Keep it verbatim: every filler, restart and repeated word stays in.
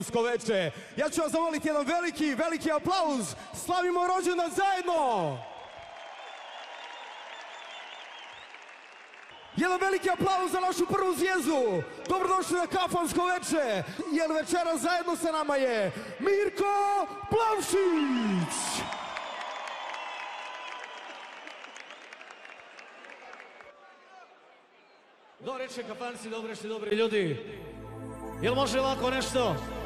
Veče. Ja ću vas zamoliti jedan veliki, veliki aplauz. Slavimo rođendan zajedno! Jedan veliki aplauz za našu prvu zvijezdu. Dobrodošli na Kafansko veče. Jer večera zajedno sa nama je Mirko Plavšić. Dobre reče kafanci, dobre što dobri ljudi. Jel može ovako nešto?